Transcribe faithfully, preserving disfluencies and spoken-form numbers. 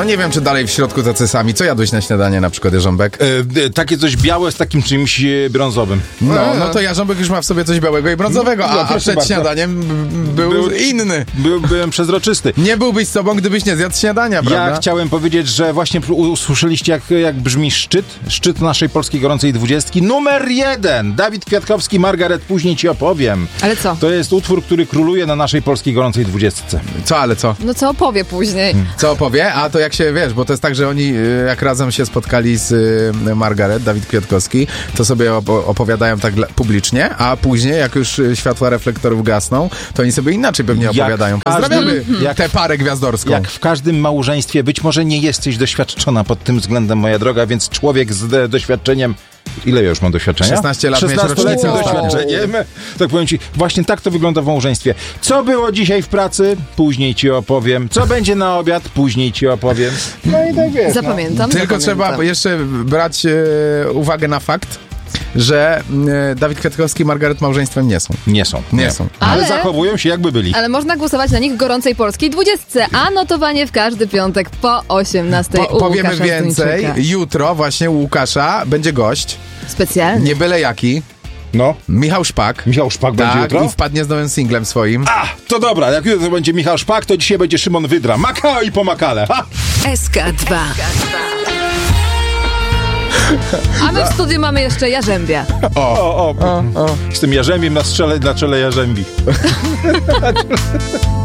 No nie wiem, czy dalej w środku tacy sami. Co jadłeś na śniadanie na przykład, Jarząbek? E, takie coś białe z takim czymś e, brązowym. No, no to Jarząbek już ma w sobie coś białego i brązowego, a, a przed śniadaniem był, był inny. Był, byłem przezroczysty. Nie byłbyś sobą, gdybyś nie zjadł śniadania, prawda? Ja chciałem powiedzieć, że właśnie usłyszeliście, jak, jak brzmi szczyt. Szczyt naszej polskiej gorącej dwudziestki. Numer jeden! Dawid Kwiatkowski, Margaret, później ci opowiem. Ale co? To jest utwór, który króluje na naszej polskiej gorącej dwudziestce. Co, ale co? No co opowie później? Hmm. Co opowie? A to jak się, wiesz, bo to jest tak, że oni jak razem się spotkali z y, Margaret, Dawid Kwiatkowski, to sobie op- opowiadają tak publicznie, a później, jak już światła reflektorów gasną, to oni sobie inaczej pewnie Jak opowiadają. Pozdrawiamy każdym, jak, tę parę gwiazdorską. Jak w każdym małżeństwie, być może nie jesteś doświadczona pod tym względem, moja droga, więc człowiek z de- doświadczeniem. Ile ja już mam doświadczenia? szesnaście lat mieć szesnastoletnim rocznicę doświadczeniem. Tak powiem ci, właśnie tak to wygląda w małżeństwie. Co było dzisiaj w pracy? Później ci opowiem. Co będzie na obiad? Później ci opowiem. No i tak wiesz. Zapamiętam. Tylko zapamiętam. trzeba jeszcze brać e, uwagę na fakt, że e, Dawid Kwiatkowski i Margaret małżeństwem nie są. Nie są. Nie są. Ale, Ale- zachowują się jakby byli. Ale można głosować na nich w gorącej polskiej dwudziestce, a notowanie w każdy piątek po osiemnastej Po, u powiemy Łukasza więcej. Zduńczyka. Jutro właśnie u Łukasza będzie gość. Specjalnie. Nie byle jaki. No. Michał Szpak. Michał Szpak będzie Tak, jutro? i wpadnie z nowym singlem swoim. A, to dobra, jak jutro to będzie Michał Szpak, to dzisiaj będzie Szymon Wydra. Makao i pomakale. Ha! S K dwa. A my w studiu mamy jeszcze Jarzębia. O, o, o. Z tym jarzębiem na strzele, na czele jarzębi.